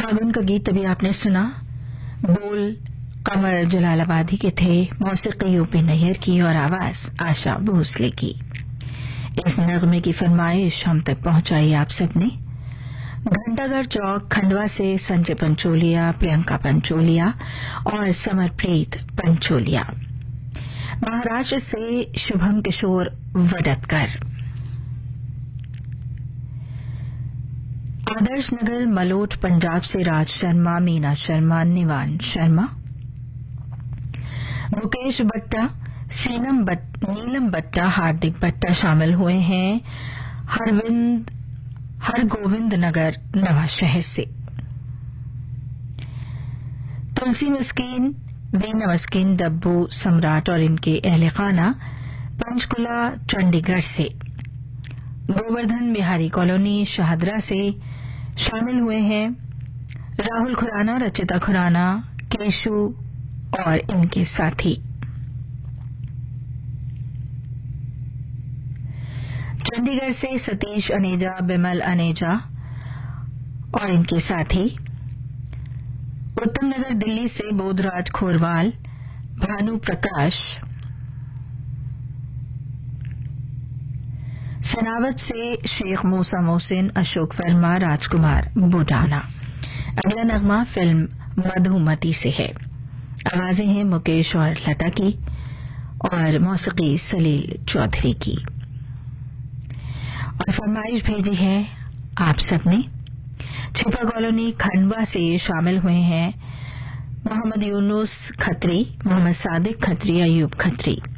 फागुन का गीत अभी आपने सुना। बोल कमर जलालाबादी के थे, मौसीकी यूपी नैयर की और आवाज आशा भोसले की। इस नगमे की फरमाइश हम तक पहुंचाई आप सबने। घंटाघर चौक खंडवा से संजय पंचोलिया, प्रियंका पंचोलिया और समरप्रीत पंचोलिया। महाराष्ट्र से शुभम किशोर वडतकर। आदर्श नगर मलोट पंजाब से राज शर्मा, मीना शर्मा, निवान शर्मा। मुकेश बट्टा, नीलम बट्टा, हार्दिक बट्टा शामिल हुए हैं हरगोविंद नगर नवा शहर से। तुलसी मस्कीन, वीना मस्कीन, डब्बू सम्राट और इनके अहले खाना पंचकुला चंडीगढ़ से। गोवर्धन बिहारी कॉलोनी शाहदरा से शामिल हुए हैं राहुल खुराना, रचिता खुराना, केशु और इनके साथी। चंडीगढ़ से सतीश अनेजा, बिमल अनेजा और इनके साथी। उत्तम नगर दिल्ली से बोधराज खोरवाल, भानु प्रकाश। सनावत से शेख मूसा मोहसिन, अशोक वर्मा, राजकुमार बुडाना। अगला नगमा फिल्म मधुमती से है। आवाजें हैं मुकेश और लता की और मौसीकी सलील चौधरी की। और फरमाइश भेजी है आप सबने। छिपा कॉलोनी खंडवा से शामिल हुए हैं मोहम्मद यूनुस खत्री, मोहम्मद सादिक खत्री, अयूब खत्री।